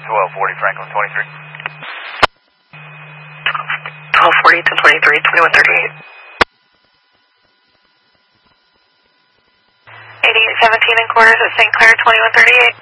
1240 Franklin 23. 1240 to 23, 2138. 8817 and quarters at St. Clair, 2138.